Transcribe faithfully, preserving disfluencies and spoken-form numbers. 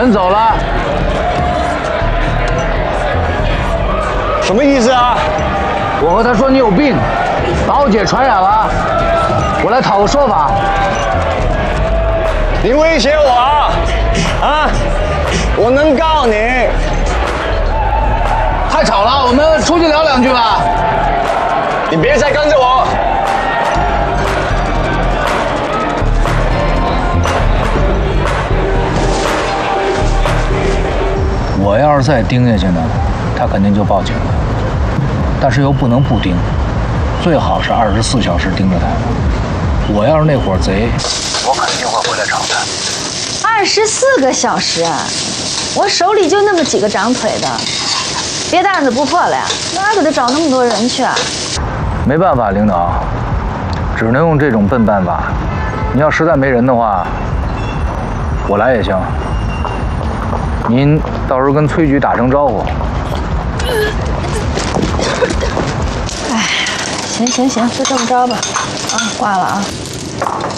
人走了。 什么意思啊？ 我和他说你有病，把我姐传染了，我来讨个说法。 你威胁我啊？啊！我能告你。 太吵了，我们出去聊两句吧。 你别再跟着我。 我要是再盯下去呢，他肯定就报警了。但是又不能不盯，最好是二十四小时盯着他。我要是那伙贼，我肯定会回来找他。 二十四个小时啊！我手里就那么几个长腿的，别的案子不破了呀，哪给他找那么多人去啊？ 没办法，领导，只能用这种笨办法。你要实在没人的话，我来也行。您到时候跟崔局打声招呼。 哎，行行行，就这么着吧。啊，挂了啊。